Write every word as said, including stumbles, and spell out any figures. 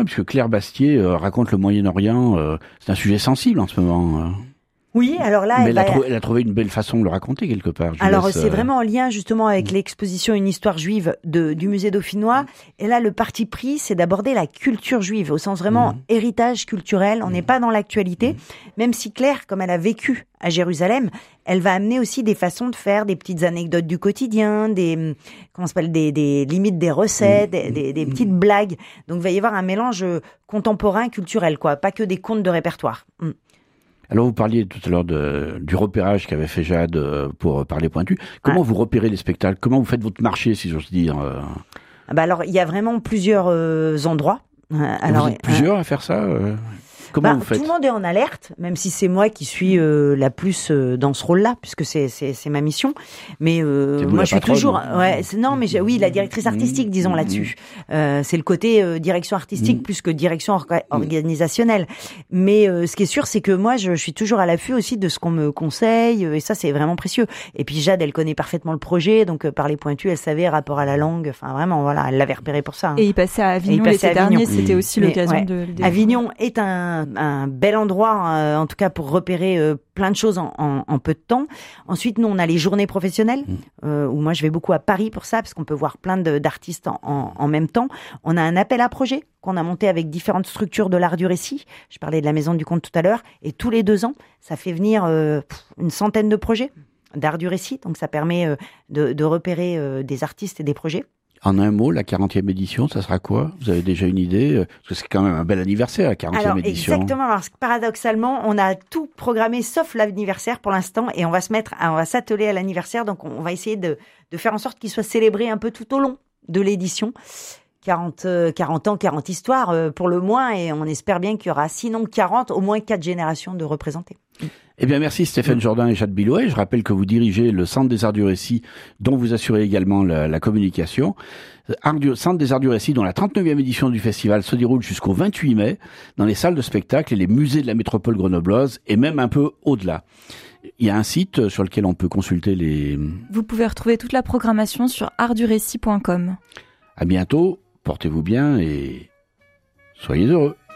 puisque Claire Bastier euh, raconte le Moyen-Orient. Euh, c'est un sujet sensible en ce moment. Euh. Oui, alors là, Mais elle, elle, a va... trouvé, elle a trouvé une belle façon de le raconter quelque part. Je alors laisse, c'est euh... vraiment en lien justement avec mmh. l'exposition Une histoire juive de, du musée dauphinois. Mmh. Et là, le parti pris, c'est d'aborder la culture juive au sens vraiment mmh. héritage culturel. On n'est mmh. pas dans l'actualité, mmh. même si Claire, comme elle a vécu à Jérusalem, elle va amener aussi des façons de faire, des petites anecdotes du quotidien, des comment ça s'appelle, des, des limites des recettes, mmh. des, des petites mmh. blagues. Donc il va y avoir un mélange contemporain culturel, quoi, pas que des contes de répertoire. Mmh. Alors, vous parliez tout à l'heure de, du repérage qu'avait fait Jade pour Parler Pointu. Comment ouais. vous repérez les spectacles? Comment vous faites votre marché, si j'ose dire? Bah alors, il y a vraiment plusieurs euh, endroits. Alors, vous êtes plusieurs euh, à faire ça euh... Comment bah, vous faites? Tout le monde est en alerte, même si c'est moi qui suis euh, la plus euh, dans ce rôle-là, puisque c'est c'est c'est ma mission. Mais euh, moi, je suis toujours, ouais, c'est, non, mais oui, la directrice artistique, disons là-dessus. Euh, c'est le côté euh, direction artistique mmh. plus que direction or- organisationnelle. Mais euh, ce qui est sûr, c'est que moi, je, je suis toujours à l'affût aussi de ce qu'on me conseille, et ça, c'est vraiment précieux. Et puis Jade, elle connaît parfaitement le projet, donc euh, Parler Pointu, elle savait rapport à la langue. Enfin, vraiment, voilà, elle l'avait repéré pour ça. Hein. Et il passait à Avignon l'été dernier, c'était aussi l'occasion mais, ouais, de. de... Avignon est un un bel endroit, euh, en tout cas pour repérer euh, plein de choses en, en, en peu de temps. Ensuite, nous, on a les journées professionnelles, euh, où moi, je vais beaucoup à Paris pour ça, parce qu'on peut voir plein de, d'artistes en, en, en même temps. On a un appel à projet qu'on a monté avec différentes structures de l'art du récit. Je parlais de la Maison du Conte tout à l'heure. Et tous les deux ans, ça fait venir euh, une centaine de projets d'art du récit. Donc, ça permet euh, de, de repérer euh, des artistes et des projets. En un mot, la quarantième édition, ça sera quoi? Vous avez déjà une idée? Parce que c'est quand même un bel anniversaire, la quarantième Alors, édition. Exactement, parce que paradoxalement, on a tout programmé sauf l'anniversaire pour l'instant, et on va se mettre, à, on va s'atteler à l'anniversaire, donc on va essayer de, de faire en sorte qu'il soit célébré un peu tout au long de l'édition. quarante, quarante ans, quarante histoires euh, pour le moins, et on espère bien qu'il y aura, sinon quarante, au moins quatre générations de représentés. Eh bien, merci Stéphane Jourdain et Jade Billouet. Je rappelle que vous dirigez le Centre des Arts du Récit, dont vous assurez également la, la communication. Art du, Centre des Arts du Récit, dont la trente-neuvième édition du festival se déroule jusqu'au vingt-huit mai, dans les salles de spectacle et les musées de la métropole grenobloise, et même un peu au-delà. Il y a un site sur lequel on peut consulter les... Vous pouvez retrouver toute la programmation sur art du récit point com. À bientôt, portez-vous bien et soyez heureux.